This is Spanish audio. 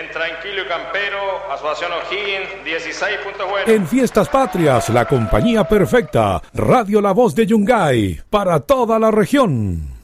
Tranquilo y Campero, Asociación O'Higgins, 16 puntos buenos. En Fiestas Patrias, la compañía perfecta, Radio La Voz de Yungay, para toda la región.